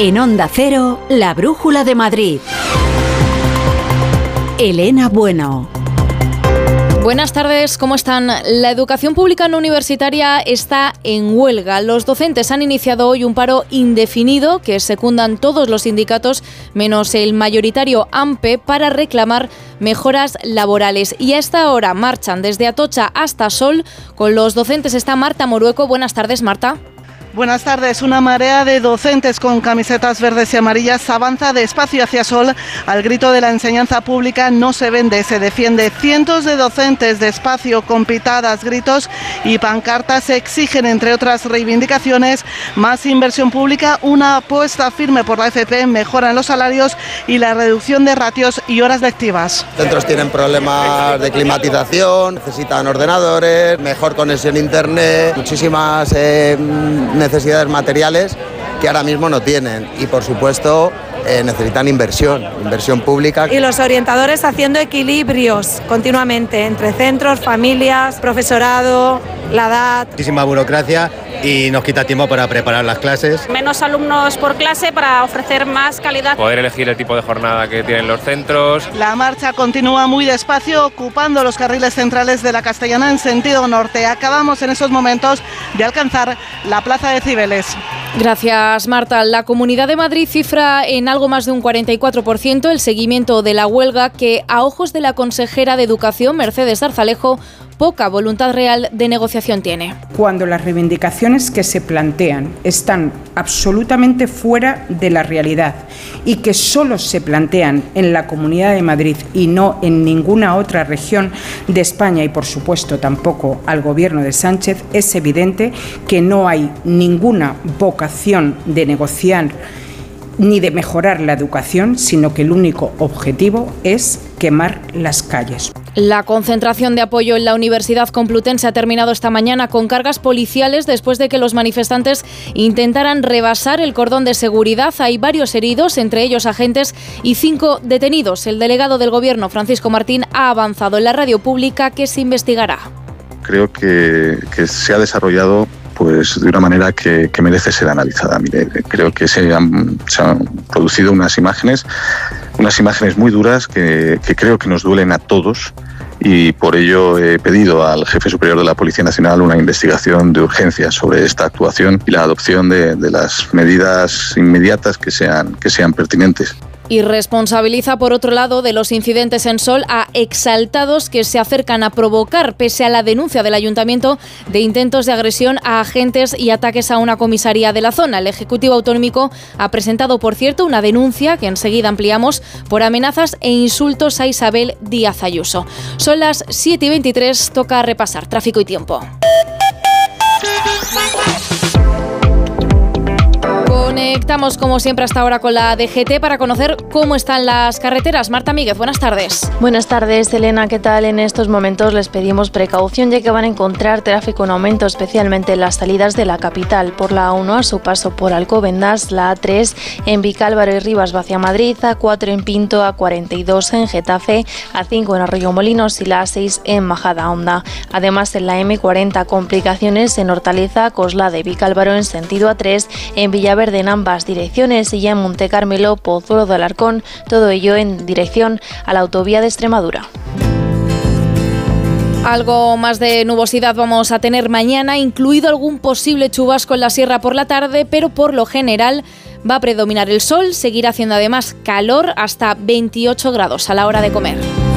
En Onda Cero, la Brújula de Madrid. Elena Bueno. Buenas tardes, ¿cómo están? La educación pública no universitaria está en huelga. Los docentes han iniciado hoy un paro indefinido que secundan todos los sindicatos, menos el mayoritario AMPE, para reclamar mejoras laborales. Y a esta hora marchan desde Atocha hasta Sol. Con los docentes está Marta Morueco. Buenas tardes, Marta. Buenas tardes. Una marea de docentes con camisetas verdes y amarillas avanza despacio hacia Sol al grito de la enseñanza pública no se vende, se defiende. Cientos de docentes despacio con pitadas, gritos y pancartas exigen, entre otras reivindicaciones, más inversión pública, una apuesta firme por la FP, mejora en los salarios y la reducción de ratios y horas lectivas. Centros tienen problemas de climatización, necesitan ordenadores, mejor conexión a internet, muchísimas necesidades materiales que ahora mismo no tienen y por supuesto necesitan inversión pública. Y los orientadores haciendo equilibrios continuamente entre centros, familias, profesorado, la edad. Muchísima burocracia y nos quita tiempo para preparar las clases. Menos alumnos por clase para ofrecer más calidad. Poder elegir el tipo de jornada que tienen los centros. La marcha continúa muy despacio, ocupando los carriles centrales de la Castellana en sentido norte. Acabamos en estos momentos de alcanzar la Plaza de Cibeles. Gracias, Marta. La Comunidad de Madrid cifra en algo más de un 44% el seguimiento de la huelga que, a ojos de la consejera de Educación, Mercedes Zarzalejo, poca voluntad real de negociación tiene. Cuando las reivindicaciones que se plantean están absolutamente fuera de la realidad y que solo se plantean en la Comunidad de Madrid y no en ninguna otra región de España y, por supuesto, tampoco al Gobierno de Sánchez, es evidente que no hay ninguna vocación de negociar ni de mejorar la educación, sino que el único objetivo es quemar las calles. La concentración de apoyo en la Universidad Complutense ha terminado esta mañana con cargas policiales después de que los manifestantes intentaran rebasar el cordón de seguridad. Hay varios heridos, entre ellos agentes, y 5 detenidos. El delegado del Gobierno, Francisco Martín, ha avanzado en la radio pública que se investigará. Creo que se ha desarrollado pues de una manera que merece ser analizada. Mire, creo que se han producido unas imágenes muy duras que creo que nos duelen a todos y por ello he pedido al jefe superior de la Policía Nacional una investigación de urgencia sobre esta actuación y la adopción de las medidas inmediatas que sean pertinentes. Y responsabiliza, por otro lado, de los incidentes en Sol a exaltados que se acercan a provocar, pese a la denuncia del Ayuntamiento de intentos de agresión a agentes y ataques a una comisaría de la zona. El Ejecutivo Autonómico ha presentado, por cierto, una denuncia, que enseguida ampliamos, por amenazas e insultos a Isabel Díaz Ayuso. Son las 7:23, toca repasar tráfico y tiempo. Conectamos como siempre hasta ahora con la DGT para conocer cómo están las carreteras. Marta Míguez, buenas tardes. Buenas tardes, Elena, ¿qué tal? En estos momentos les pedimos precaución ya que van a encontrar tráfico en aumento, especialmente en las salidas de la capital. Por la A1 a su paso por Alcobendas, la A3 en Vicálvaro y Rivas hacia Madrid, A4 en Pinto, A42 en Getafe, A5 en Arroyomolinos y la A6 en Majadahonda. Además, en la M40 complicaciones en Hortaleza, Coslada y Vicálvaro en sentido A3, en Villaverde en ambas direcciones y ya en Montecarmelo, Pozuelo de Alarcón, todo ello en dirección a la autovía de Extremadura. Algo más de nubosidad vamos a tener mañana, incluido algún posible chubasco en la sierra por la tarde, pero por lo general va a predominar el sol, seguirá haciendo además calor hasta 28 grados a la hora de comer.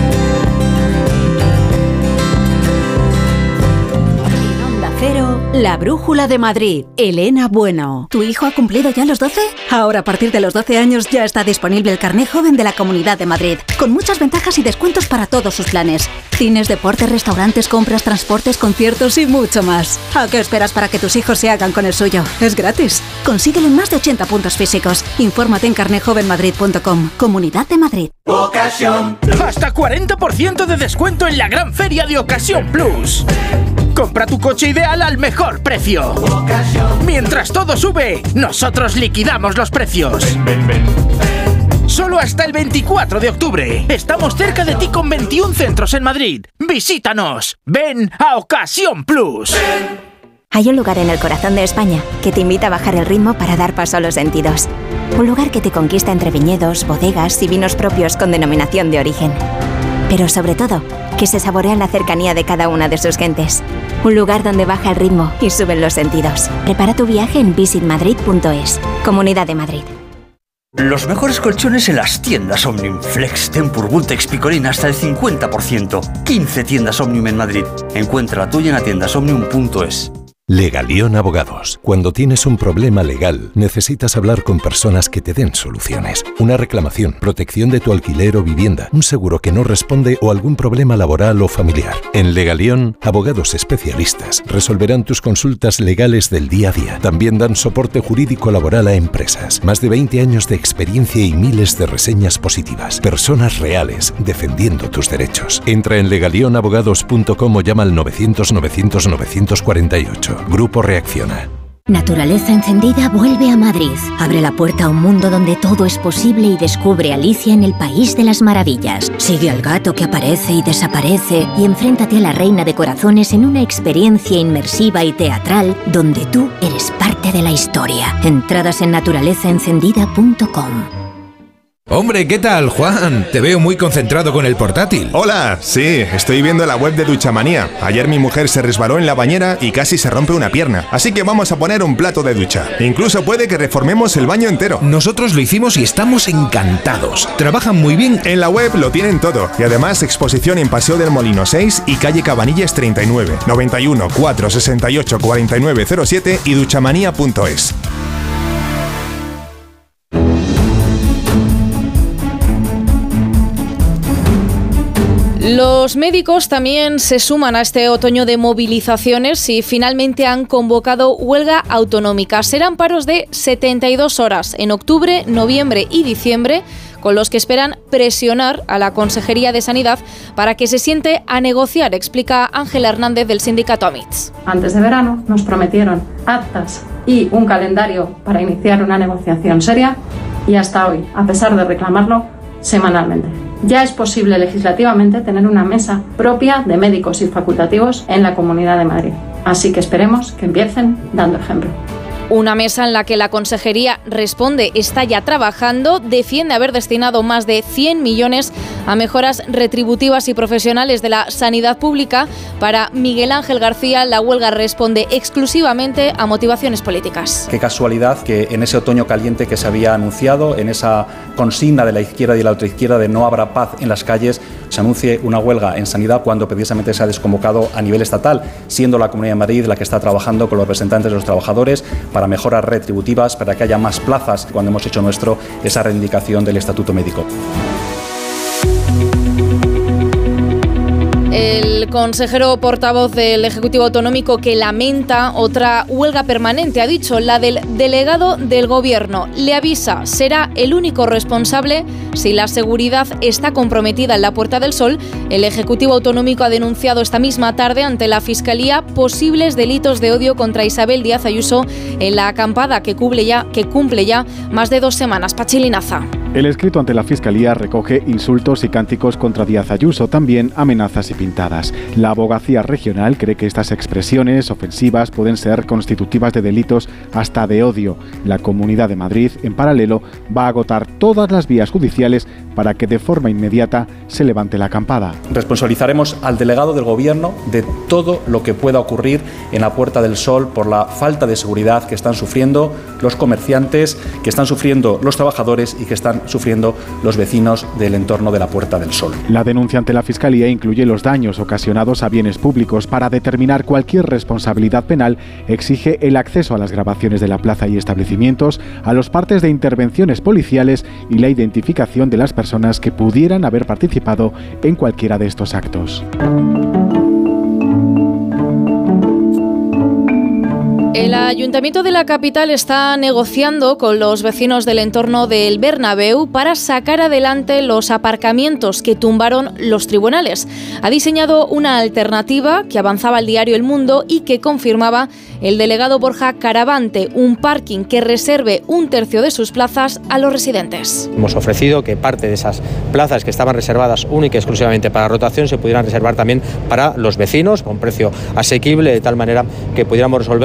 La Brújula de Madrid, Elena Bueno. ¿Tu hijo ha cumplido ya los 12? Ahora, a partir de los 12 años, ya está disponible el Carné Joven de la Comunidad de Madrid, con muchas ventajas y descuentos para todos sus planes. Cines, deportes, restaurantes, compras, transportes, conciertos y mucho más. ¿A qué esperas para que tus hijos se hagan con el suyo? Es gratis. Consíguelo en más de 80 puntos físicos. Infórmate en carnejovenmadrid.com. Comunidad de Madrid. Ocasión. Hasta 40% de descuento en la gran feria de Ocasión Plus. Compra tu coche ideal al mejor precio. Mientras todo sube, nosotros liquidamos los precios. Solo hasta el 24 de octubre. Estamos cerca de ti con 21 centros en Madrid. Visítanos. Ven a Ocasión Plus. Hay un lugar en el corazón de España que te invita a bajar el ritmo para dar paso a los sentidos. Un lugar que te conquista entre viñedos, bodegas y vinos propios con denominación de origen. Pero sobre todo, que se saborea la cercanía de cada una de sus gentes. Un lugar donde baja el ritmo y suben los sentidos. Prepara tu viaje en visitmadrid.es. Comunidad de Madrid. Los mejores colchones en las tiendas Omnium. Flex, Tempur, Vultex, Picolín hasta el 50%. 15 tiendas Omnium en Madrid. Encuentra la tuya en tiendasomnium.es. Legalión Abogados. Cuando tienes un problema legal, necesitas hablar con personas que te den soluciones. Una reclamación, protección de tu alquiler o vivienda, un seguro que no responde o algún problema laboral o familiar. En Legalión, abogados especialistas resolverán tus consultas legales del día a día. También dan soporte jurídico laboral a empresas. Más de 20 años de experiencia y miles de reseñas positivas. Personas reales defendiendo tus derechos. Entra en legalionabogados.com o llama al 900 900 948. Grupo Reacciona. Naturaleza Encendida vuelve a Madrid. Abre la puerta a un mundo donde todo es posible y descubre a Alicia en el País de las Maravillas. Sigue al gato que aparece y desaparece y enfréntate a la Reina de Corazones en una experiencia inmersiva y teatral donde tú eres parte de la historia. Entradas en naturalezaencendida.com. Hombre, ¿qué tal, Juan? Te veo muy concentrado con el portátil. Hola, sí, estoy viendo la web de Duchamanía. Ayer mi mujer se resbaló en la bañera y casi se rompe una pierna. Así que vamos a poner un plato de ducha. Incluso puede que reformemos el baño entero. Nosotros lo hicimos y estamos encantados. Trabajan muy bien. En la web lo tienen todo. Y además exposición en Paseo del Molino 6 y calle Cabanillas 39. 91 468 4907 y duchamanía.es. Los médicos también se suman a este otoño de movilizaciones y finalmente han convocado huelga autonómica. Serán paros de 72 horas en octubre, noviembre y diciembre, con los que esperan presionar a la Consejería de Sanidad para que se siente a negociar, explica Ángela Hernández del sindicato AMITS. Antes de verano nos prometieron actas y un calendario para iniciar una negociación seria y hasta hoy, a pesar de reclamarlo semanalmente. Ya es posible legislativamente tener una mesa propia de médicos y facultativos en la Comunidad de Madrid. Así que esperemos que empiecen dando ejemplo. Una mesa en la que la Consejería responde está ya trabajando, defiende haber destinado más de 100 millones a mejoras retributivas y profesionales de la sanidad pública. Para Miguel Ángel García, la huelga responde exclusivamente a motivaciones políticas. Qué casualidad que en ese otoño caliente que se había anunciado, en esa consigna de la izquierda y de la ultraizquierda de no habrá paz en las calles, se anuncie una huelga en sanidad cuando precisamente se ha desconvocado a nivel estatal, siendo la Comunidad de Madrid la que está trabajando con los representantes de los trabajadores para mejoras retributivas, para que haya más plazas cuando hemos hecho nuestro esa reivindicación del Estatuto Médico. El consejero portavoz del Ejecutivo Autonómico, que lamenta otra huelga permanente, ha dicho, la del delegado del Gobierno. Le avisa, será el único responsable si la seguridad está comprometida en la Puerta del Sol. El Ejecutivo Autonómico ha denunciado esta misma tarde ante la Fiscalía posibles delitos de odio contra Isabel Díaz Ayuso en la acampada que cumple ya más de 2 semanas. Pachi Linaza. El escrito ante la Fiscalía recoge insultos y cánticos contra Díaz Ayuso, también amenazas y pintadas. La abogacía regional cree que estas expresiones ofensivas pueden ser constitutivas de delitos hasta de odio. La Comunidad de Madrid, en paralelo, va a agotar todas las vías judiciales para que de forma inmediata se levante la acampada. Responsabilizaremos al delegado del Gobierno de todo lo que pueda ocurrir en la Puerta del Sol por la falta de seguridad que están sufriendo los comerciantes, que están sufriendo los trabajadores y que están sufriendo los vecinos del entorno de la Puerta del Sol. La denuncia ante la Fiscalía incluye los daños ocasionados a bienes públicos. Para determinar cualquier responsabilidad penal, exige el acceso a las grabaciones de la plaza y establecimientos, a los partes de intervenciones policiales y la identificación de las personas que pudieran haber participado en cualquiera de estos actos. El Ayuntamiento de la capital está negociando con los vecinos del entorno del Bernabéu para sacar adelante los aparcamientos que tumbaron los tribunales. Ha diseñado una alternativa que avanzaba el diario El Mundo y que confirmaba el delegado Borja Caravante, un parking que reserve 1/3 de sus plazas a los residentes. Hemos ofrecido que parte de esas plazas que estaban reservadas única y exclusivamente para rotación se pudieran reservar también para los vecinos, con precio asequible, de tal manera que pudiéramos resolver